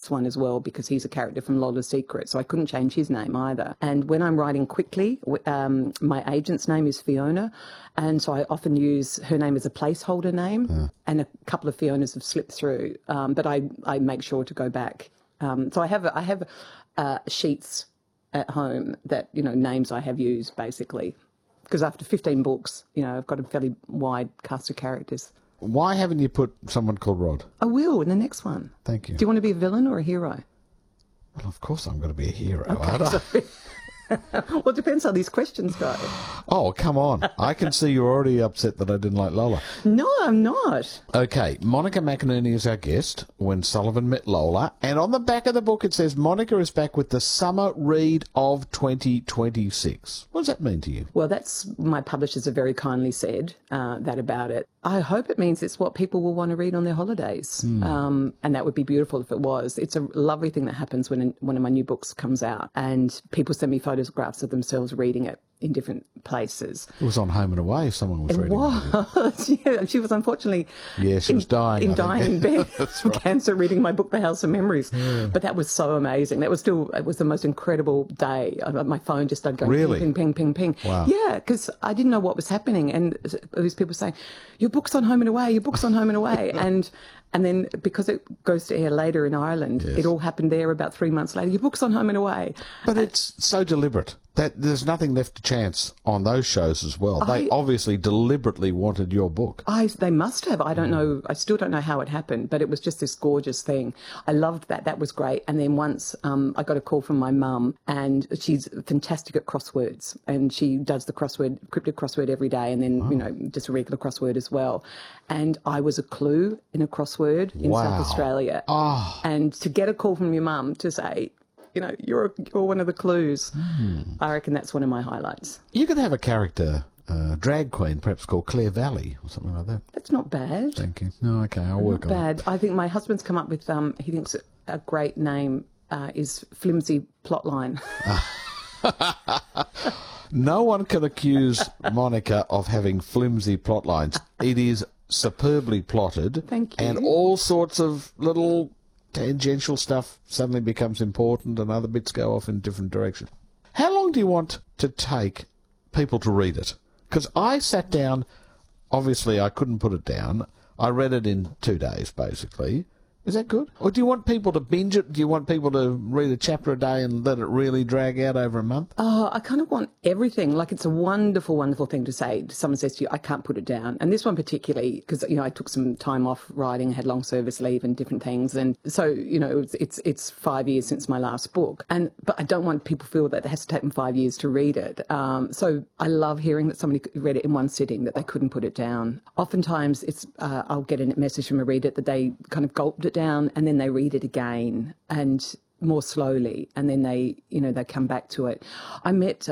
next one as well, because he's a character from Lola's Secret, so I couldn't change his name either. And when I'm writing quickly, my agent's name is Fiona, and so I often use her name as a placeholder name, and a couple of Fionas have slipped through, but I make sure to go back. So I have sheets at home that, names I have used, basically, because after 15 books, I've got a fairly wide cast of characters. Why haven't you put someone called Rod? I will in the next one. Thank you. Do you want to be a villain or a hero? Well, of course I'm going to be a hero, Okay, aren't I? sorry. Well, it depends how these questions go. Oh, come on. I can see you're already upset that I didn't like Lola. No, I'm not. Okay, Monica McInerney is our guest when Sullivan met Lola, and on the back of the book it says Monica is back with the summer read of 2026. What does that mean to you? Well, my publishers have very kindly said that about it. I hope it means it's what people will want to read on their holidays, and that would be beautiful if it was. It's a lovely thing that happens when one of my new books comes out, and people send me photographs of themselves reading it in different places. It was on Home and Away, someone was reading it. It was. Yeah, she was unfortunately... Yeah, she was dying. Dying in bed from right. cancer, reading my book, The House of Memories. Yeah. But that was so amazing. It was the most incredible day. My phone just started going really? ping, ping, ping, ping, ping. Wow. Yeah, because I didn't know what was happening. And there was people saying, your book's on Home and Away, your book's on Home and Away. And then because it goes to air later in Ireland, yes. It all happened there about 3 months later. Your book's on Home and Away. But it's so deliberate that there's nothing left to chance on those shows as well. They obviously deliberately wanted your book. They must have. I don't know. I still don't know how it happened, but it was just this gorgeous thing. I loved that. That was great. And then once I got a call from my mum, and she's fantastic at crosswords, and she does the cryptic crossword every day, and then, just a regular crossword as well. And I was a clue in a crossword in South Australia. Oh. And to get a call from your mum to say, you're one of the clues. I reckon that's one of my highlights. You could have a character, drag queen, perhaps called Claire Valley or something like that. That's not bad. Thank you. No, okay, I'll work on it. Not bad. I think my husband's come up with, he thinks a great name is Flimsy Plotline. No one can accuse Monica of having flimsy plot lines. It is superbly plotted. Thank you. And all sorts of little tangential stuff suddenly becomes important and other bits go off in different directions. How long do you want to take people to read it? Because I sat down, obviously I couldn't put it down. I read it in 2 days, basically. Is that good? Or do you want people to binge it? Do you want people to read a chapter a day and let it really drag out over a month? I kind of want everything. Like, it's a wonderful, wonderful thing to say. Someone says to you, I can't put it down. And this one particularly, because, I took some time off writing, had long service leave and different things. And so, it's 5 years since my last book. But I don't want people to feel that it has to take them 5 years to read it. So I love hearing that somebody read it in one sitting, that they couldn't put it down. Oftentimes I'll get a message from a reader that they kind of gulped it down, and then they read it again and more slowly, and then they come back to it. I met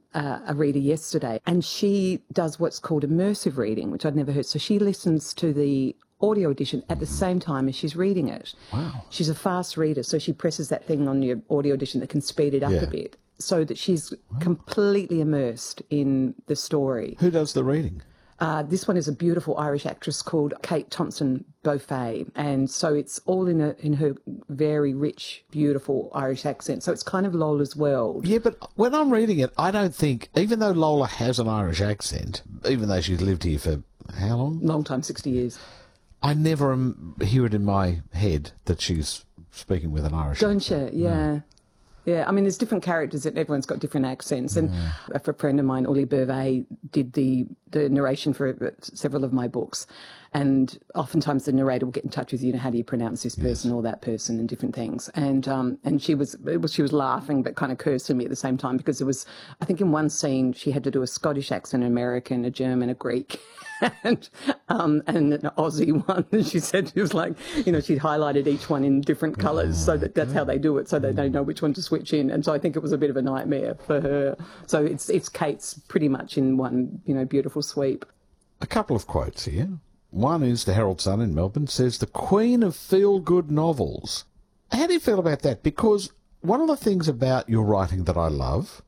a reader yesterday, and she does what's called immersive reading, which I'd never heard. So she listens to the audio edition at the same time as she's reading it. Wow. She's a fast reader, so she presses that thing on your audio edition that can speed it up a bit, so that she's completely immersed in the story. Who does the reading? This one is a beautiful Irish actress called Kate Thompson-Beaufet, and so it's all in her very rich, beautiful Irish accent. So it's kind of Lola's world. Yeah, but when I'm reading it, I don't think, even though Lola has an Irish accent, even though she's lived here for how long? Long time, 60 years. I never hear it in my head that she's speaking with an Irish accent. Don't you? Yeah. No. Yeah, I mean, there's different characters and everyone's got different accents. And a friend of mine, Uli Burvet, did the narration for several of my books. And oftentimes the narrator will get in touch with you, how do you pronounce this person or that person and different things. And she was laughing but kind of cursing me at the same time, because there was, I think in one scene she had to do a Scottish accent, an American, a German, a Greek. And an Aussie one. And she said, she was like, she'd highlighted each one in different colours, so that's how they do it, so that they know which one to switch in. And so I think it was a bit of a nightmare for her. So it's Kate's pretty much in one, beautiful sweep. A couple of quotes here. One is the Herald Sun in Melbourne, says, the queen of feel-good novels. How do you feel about that? Because one of the things about your writing that I love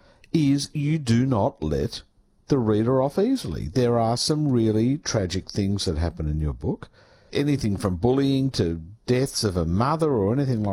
is you do not let the reader off easily. There are some really tragic things that happen in your book. Anything from bullying to deaths of a mother or anything like